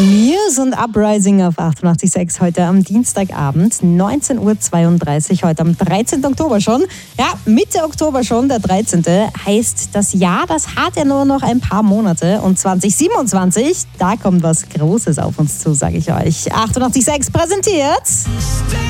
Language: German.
Muse und Uprising auf 88.6 heute am Dienstagabend, 19.32 Uhr, heute am 13. Oktober schon. Ja, Mitte Oktober schon, der 13. heißt, das Jahr, das hat ja nur noch ein paar Monate. Und 2027, da kommt was Großes auf uns zu, sage ich euch. 88.6 präsentiert...